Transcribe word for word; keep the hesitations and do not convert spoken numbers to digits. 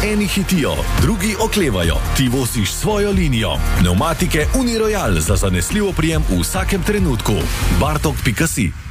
Eni hitijo, drugi oklevajo, ti vosiš svojo linijo. Pneumatike Uniroyal za zanesljiv oprijem v vsakem trenutku. bartok pika si